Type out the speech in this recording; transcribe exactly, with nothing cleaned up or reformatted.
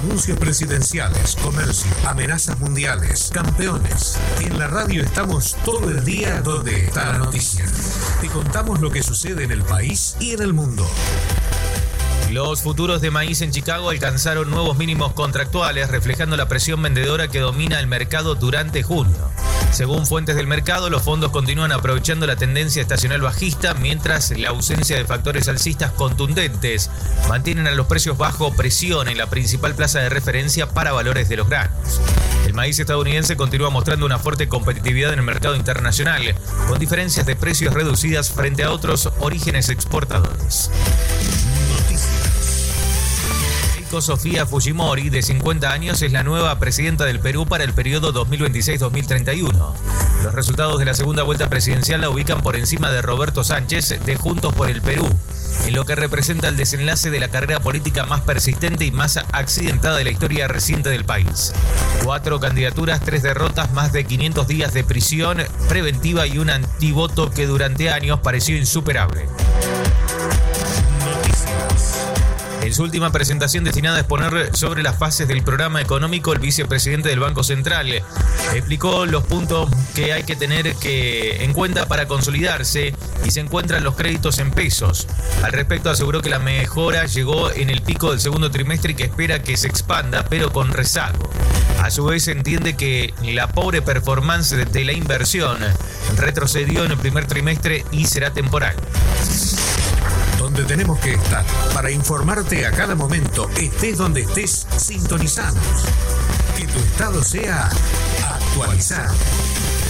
Anuncios presidenciales, comercio, amenazas mundiales, campeones. En la radio estamos todo el día donde está la noticia. Te contamos lo que sucede en el país y en el mundo. Los futuros de maíz en Chicago alcanzaron nuevos mínimos contractuales, reflejando la presión vendedora que domina el mercado durante junio. Según fuentes del mercado, los fondos continúan aprovechando la tendencia estacional bajista, mientras la ausencia de factores alcistas contundentes mantienen a los precios bajo presión en la principal plaza de referencia para valores de los granos. El maíz estadounidense continúa mostrando una fuerte competitividad en el mercado internacional, con diferencias de precios reducidas frente a otros orígenes exportadores. Sofía Fujimori, de cincuenta años, es la nueva presidenta del Perú para el periodo dos mil veintiséis a dos mil treinta y uno. Los resultados de la segunda vuelta presidencial la ubican por encima de Roberto Sánchez, de Juntos por el Perú, en lo que representa el desenlace de la carrera política más persistente y más accidentada de la historia reciente del país. Cuatro candidaturas, tres derrotas, más de quinientos días de prisión preventiva y un antivoto que durante años pareció insuperable. En su última presentación destinada a exponer sobre las fases del programa económico, el vicepresidente del Banco Central explicó los puntos que hay que tener que en cuenta para consolidarse y se encuentran los créditos en pesos. Al respecto, aseguró que la mejora llegó en el pico del segundo trimestre y que espera que se expanda, pero con rezago. A su vez, entiende que la pobre performance de la inversión retrocedió en el primer trimestre y será temporal. Donde tenemos que estar para informarte a cada momento, estés donde estés, sintonizanos. Que tu estado sea actualizado.